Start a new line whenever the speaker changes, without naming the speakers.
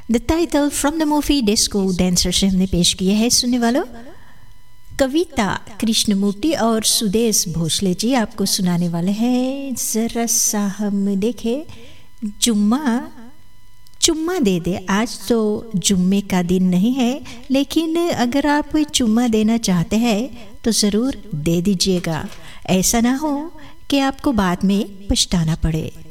The title from the movie disco dancer से हमने पेश किया है सुनने वालों। कविता कृष्णमूर्ति और सुदेश भोसले जी आपको सुनाने वाले हैं। जरा सा हम देखें, चुम्मा दे दे। आज तो जुम्मे का दिन नहीं है, लेकिन अगर आप चुम्मा देना चाहते हैं तो ज़रूर दे दीजिएगा। ऐसा ना हो कि आपको बाद में पछताना पड़े।